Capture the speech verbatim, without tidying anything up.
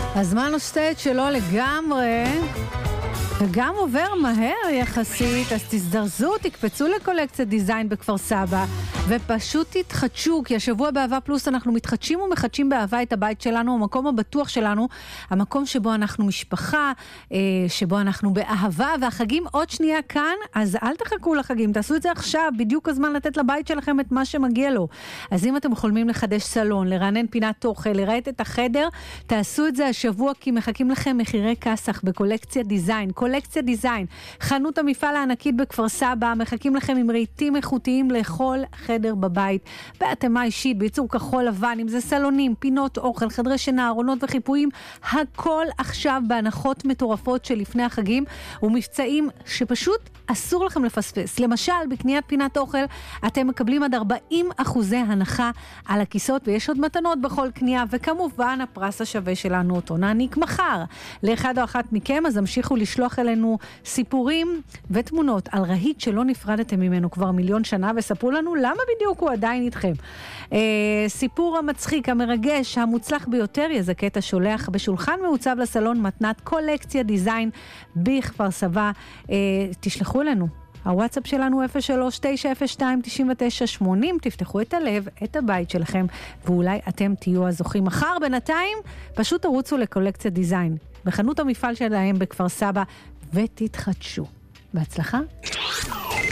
הזמן עושה את שלו לגמרי, וגם עובר מהר יחסית, אז תזדרזו, תקפצו לקולקציית דיזיין בכפר סבא, ופשוט תתחדשו, כי השבוע באהבה פלוס אנחנו מתחדשים ומחדשים באהבה את הבית שלנו, המקום הבטוח שלנו, המקום שבו אנחנו משפחה, שבו אנחנו באהבה, והחגים עוד שנייה כאן, אז אל תחכו לחגים, תעשו את זה עכשיו, בדיוק הזמן לתת לבית שלכם את מה שמגיע לו. אז אם אתם חולמים לחדש סלון, לרענן פינת אוכל, לראות את החדר, תעשו את זה השבוע, כי מחכים לכם מחירי כסח בקולקציית דיזיין, קולקציית דיזיין, חנות המפעל הענקית בכפר סבא, מחכים לכם עם רהיטים איכותיים לכל חדר בבית, בהתאמה אישית, בייצור כחול לבן, אם זה סלונים, פינות אוכל, חדרי שינה, ארונות וחיפויים, הכל עכשיו בהנחות מטורפות של לפני החגים, ומבצעים שפשוט אסור לכם לפספס. למשל, בקניית פינת אוכל, אתם מקבלים עד ארבעים אחוזי הנחה על הכיסות, ויש עוד מתנות בכל קנייה, וכמובן הפרס השווה שלנו אותו נעניק מחר. לאחד או אחת מכם, אז המשיכו לשלוח אלינו סיפורים ותמונות על רהיט שלא נפרדתם ממנו כבר מיליון שנה, וספרו לנו למה בדיוק הוא עדיין איתכם. אה, סיפור המצחיק, המרגש, המוצלח ביותר, יזכה את השולח בשולחן מעוצב לסלון מתנת קולקציית דיזיין בכפר סבא. אה, תשלחו לנו. הוואטסאפ שלנו אפס שלוש תשע אפס שתיים תשע תשע שמונים, תפתחו את הלב, את הבית שלכם, ואולי אתם תהיו הזוכים. מחר בינתיים פשוט תרוצו לקולקציית דיזיין בחנות המפעל שלהם בכפר סבא ותתחדשו. בהצלחה.